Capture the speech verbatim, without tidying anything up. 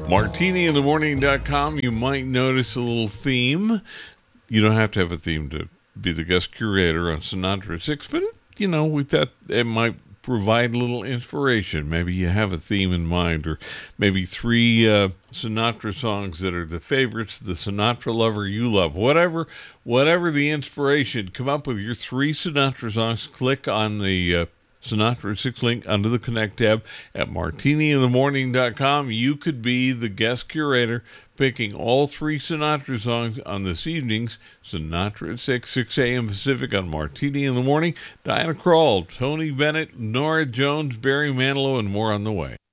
martini in the morning dot com. You might notice a little theme. You don't have to have a theme to be the guest curator on Sinatra at six, but, you know, we thought it might provide a little inspiration. Maybe you have a theme in mind, or maybe three uh, Sinatra songs that are the favorites, the Sinatra lover you love. Whatever, whatever the inspiration, come up with your three Sinatra songs. Click on the uh, Sinatra six link under the Connect tab at martini in the morning dot com. You could be the guest curator picking all three Sinatra songs on this evening's Sinatra at six, six a.m. Pacific on Martini in the Morning. Diana Krall, Tony Bennett, Nora Jones, Barry Manilow, and more on the way.